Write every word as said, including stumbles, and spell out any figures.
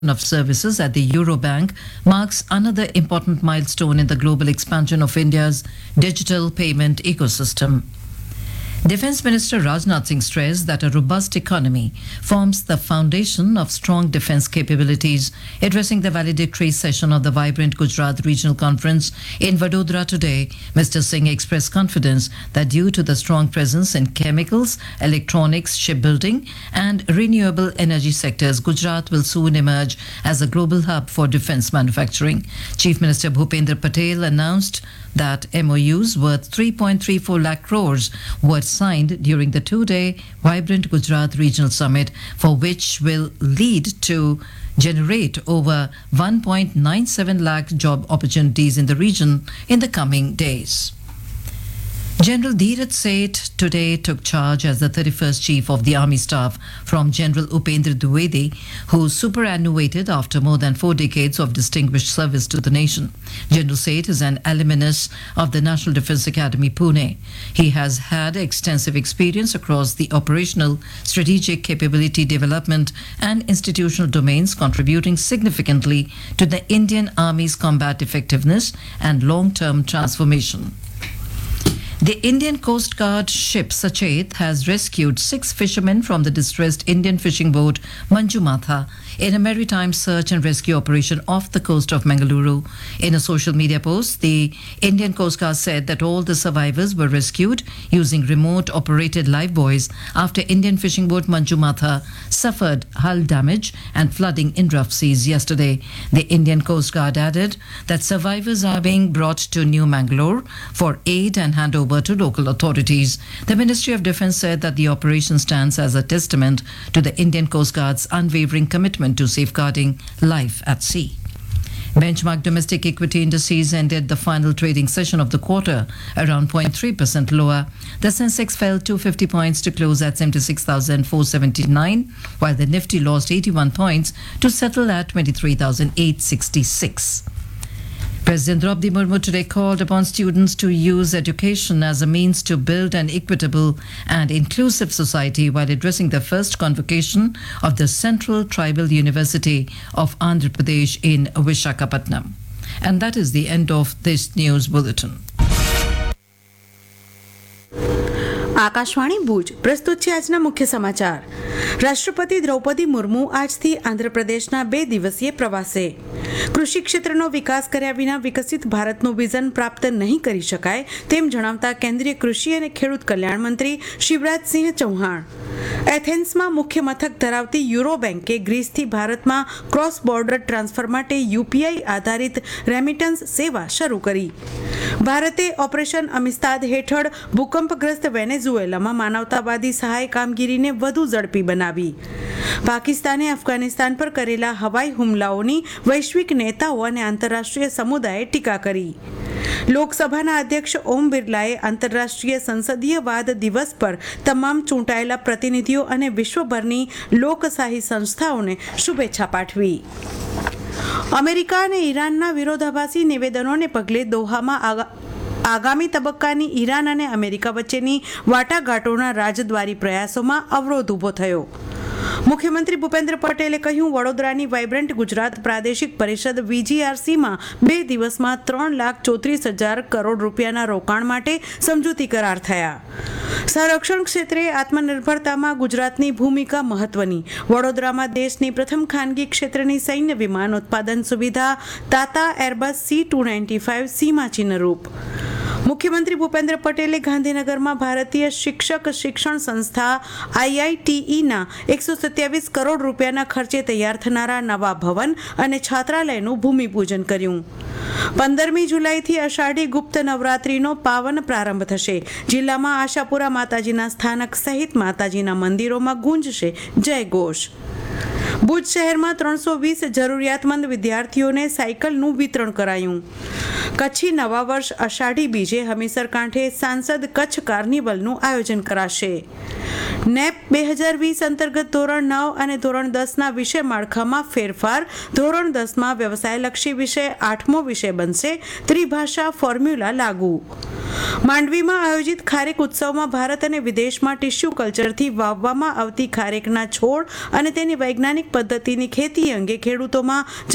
of services at the Eurobank marks another important milestone in the global expansion of India's digital payment ecosystem. Defence Minister Rajnath Singh stressed that a robust economy forms the foundation of strong defence capabilities. Addressing the valedictory session of the Vibrant Gujarat Regional Conference in Vadodara today, Mister Singh expressed confidence that due to the strong presence in chemicals, electronics, shipbuilding and renewable energy sectors, Gujarat will soon emerge as a global hub for defence manufacturing. Chief Minister Bhupendra Patel announced that M O Us worth three point three four lakh crores were signed during the two-day Vibrant Gujarat Regional Summit, for which will lead to generate over one point nine seven lakh job opportunities in the region in the coming days. General Dheeraj Seth today took charge as the thirty-first Chief of the Army Staff from General Upendra Dwivedi, who superannuated after more than four decades of distinguished service to the nation. General Seth is an alumnus of the National Defence Academy, Pune. He has had extensive experience across the operational, strategic capability development and institutional domains, contributing significantly to the Indian Army's combat effectiveness and long-term transformation. The Indian Coast Guard ship Sachet has rescued six fishermen from the distressed Indian fishing boat Manjumatha in a maritime search and rescue operation off the coast of Mangaluru. In a social media post, the Indian Coast Guard said that all the survivors were rescued using remote-operated lifebuoys after Indian fishing boat Manjumatha suffered hull damage and flooding in rough seas yesterday. The Indian Coast Guard added that survivors are being brought to New Mangalore for aid and handover to local authorities. The Ministry of Defence said that the operation stands as a testament to the Indian Coast Guard's unwavering commitment to safeguarding life at sea. Benchmark domestic equity indices ended the final trading session of the quarter around zero point three percent lower. The Sensex fell two hundred fifty points to close at seventy-six thousand four hundred seventy-nine, while the Nifty lost eighty-one points to settle at twenty-three thousand eight hundred sixty-six. President Draupadi Murmu today called upon students to use education as a means to build an equitable and inclusive society while addressing the first convocation of the Central Tribal University of Andhra Pradesh in Visakhapatnam. And that is the end of this news bulletin. Akashvani Bhuj પ્રસ્તુત છે આજના મુખ્ય સમાચાર. રાષ્ટ્રપતિ દ્રૌપદી મુર્મુ આજથી આંધ્રપ્રદેશના બે દિવસીય પ્રવાસે. કૃષિ ક્ષેત્રનો વિકાસ કર્યા વિના વિકસિત ભારતનું વિઝન પ્રાપ્ત નહીં કરી શકાય તેમ જણાવતા કેન્દ્રીય કૃષિ અને ખેડૂત કલ્યાણ મંત્રી શિવરાજસિંહ ચૌહાણ. એથેન્સમાં મુખ્ય મથક ધરાવતી યુરો બેંકે ગ્રીસથી ભારતમાં ક્રોસ બોર્ડર ટ્રાન્સફર માટે યુપીઆઈ આધારિત રેમિટન્સ સેવા શરૂ કરી. ભારતે ઓપરેશન અમિસ્તાદ હેઠળ ભૂકંપગ્રસ્ત વેનેઝુએલામાં માનવતાવાદી સહાય કામગીરીને વધુ ઝડપી બનાવી. પાકિસ્તાને અફઘાનિસ્તાન પર કરેલા હવાઈ હુમલાઓની વૈશ્વિક નેતાઓ અને આંતરરાષ્ટ્રીય સમુદાયે ટીકા કરી. લોકસભાના અધ્યક્ષ ઓમ બિરલાએ આંતરરાષ્ટ્રીય સંસદીયવાદ દિવસ પર તમામ ચૂંટાયેલા પ્રતિનિધિઓ અને વિશ્વભરની લોકશાહી સંસ્થાઓને શુભેચ્છા પાઠવી. અમેરિકા અને ઈરાનના વિરોધાભાસી નિવેદનોને પગલે દોહામાં આગામી તબક્કાની ઈરાન અને અમેરિકા વચ્ચેની વાટાઘાટોના રાજદ્વારી પ્રયાસોમાં અવરોધ ઊભો થયો. મુખ્યમંત્રી ભૂપેન્દ્ર પટેલે કહ્યું, વડોદરાની વાઇબ્રન્ટ ગુજરાત પ્રાદેશિક પરિષદ વીજીઆરસીમાં બે દિવસમાં ત્રણ લાખ ચોત્રીસ હજાર કરોડ રૂપિયાના રોકાણ માટે સમજૂતી કરાર થયા. સંરક્ષણ ક્ષેત્રે આત્મનિર્ભરતામાં ગુજરાતની ભૂમિકા મહત્વની. વડોદરામાં દેશની પ્રથમ ખાનગી ક્ષેત્રની સૈન્ય વિમાન ઉત્પાદન સુવિધા તાતા Airbus C two ninety five સીમાચિહ્નરૂપ. મુખ્યમંત્રી ભૂપેન્દ્ર પટેલે ગાંધીનગરમાં ભારતીય શિક્ષક શિક્ષણ સંસ્થા આઈઆઈટીઈના એકસો સત્યાવીસ કરોડ રૂપિયાના ખર્ચે તૈયાર થનારા નવા ભવન અને છાત્રાલયનું ભૂમિપૂજન કર્યું. પંદરમી જુલાઈથી અષાઢી ગુપ્ત નવરાત્રીનો પાવન પ્રારંભ થશે. જિલ્લામાં આશાપુરા માતાજીના સ્થાનક સહિત માતાજીના મંદિરોમાં ગુંજશે જયઘોષ. ભુજ શહેરમાં ત્રણસો વીસ જરૂરિયાતમંદ વિદ્યાર્થીઓને સાયકલનું વિતરણ કરાયું. કચ્છી નવા વર્ષ અષાઢી બીજે હમીસર કાંઠે સાંસદ કચ્છ કાર્નિવલનું આયોજન કરાશે. નેપ બે હજાર વીસ અંતર્ગત ધોરણ નવ અને ધોરણ દસના વિષય માળખામાં ફેરફાર. ધોરણ દસમાં વ્યવસાયલક્ષી વિષય આઠમો વિષય બનશે. ત્રિભાષા ફોર્મ્યુલા લાગુ. માંડવીમાં આયોજિત ખારેક ઉત્સવમાં ભારત અને વિદેશમાં ટિશ્યુ કલ્ચરથી વાવવામાં આવતી ખારેકના છોડ અને તેની વૈજ્ઞાનિક પદ્ધતિની ખેતી અંગે ખેડૂતોમાં